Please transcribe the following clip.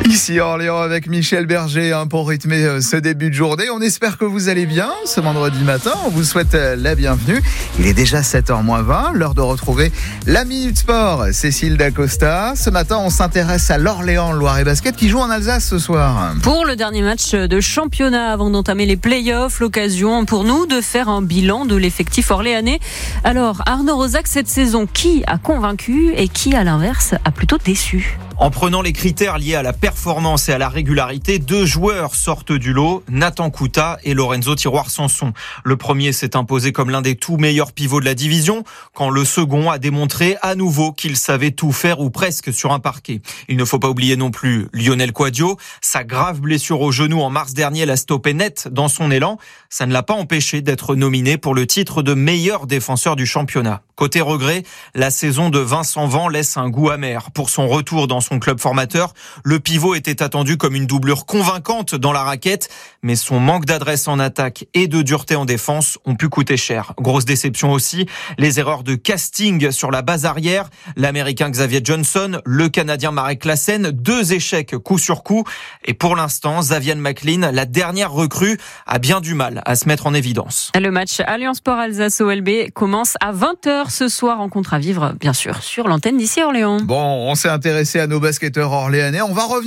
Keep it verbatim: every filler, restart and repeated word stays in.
Ici à Orléans avec Michel Berger hein, pour rythmer ce début de journée. On espère que vous allez bien ce vendredi matin. On vous souhaite la bienvenue. Il est déjà sept heures moins vingt, l'heure de retrouver la Minute Sport, Cécile Dacosta. Ce matin, on s'intéresse à l'Orléans Loiret Basket qui joue en Alsace ce soir. Pour le dernier match de championnat avant d'entamer les playoffs, l'occasion pour nous de faire un bilan de l'effectif orléanais. Alors, Arnaud Rosac, cette saison, qui a convaincu et qui, à l'inverse, a plutôt déçu ? En prenant les critères liés à la performance et à la régularité, deux joueurs sortent du lot, Nathan Couta et Lorenzo Tiroir-Sanson. Le premier s'est imposé comme l'un des tout meilleurs pivots de la division, quand le second a démontré à nouveau qu'il savait tout faire ou presque sur un parquet. Il ne faut pas oublier non plus Lionel Quadio. Sa grave blessure au genou en mars dernier l'a stoppé net dans son élan. Ça ne l'a pas empêché d'être nominé pour le titre de meilleur défenseur du championnat. Côté regret, la saison de Vincent Van laisse un goût amer. Pour son retour dans son club formateur, le pivot était attendu comme une doublure convaincante dans la raquette, mais son manque d'adresse en attaque et de dureté en défense ont pu coûter cher. Grosse déception aussi, les erreurs de casting sur la base arrière, l'Américain Xavier Johnson, le Canadien Marek Klassen, deux échecs coup sur coup, et pour l'instant, Zavian McLean, la dernière recrue, a bien du mal à se mettre en évidence. Le match Alliance Sport Alsace O L B commence à vingt heures ce soir, rencontre à vivre, bien sûr, sur l'antenne d'ici Orléans. Bon, on s'est intéressé à nos basketteurs orléanais. On va revenir